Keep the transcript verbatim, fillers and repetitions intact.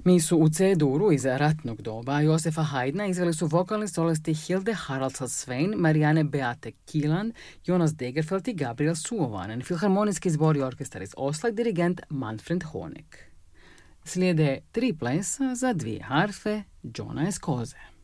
Misu u C-duru iz ratnog doba Josefa Haydna izveli su vokalni solisti Hilde Haraldsson-Svein, Marianne Beate Kielland, Jonas Degerfeld i Gabriel Suhonen, filharmonijski zbor i orkestar iz Osla i dirigent Manfred Honeck. Slijede tri plesa za dvije harfe Johna Escoze.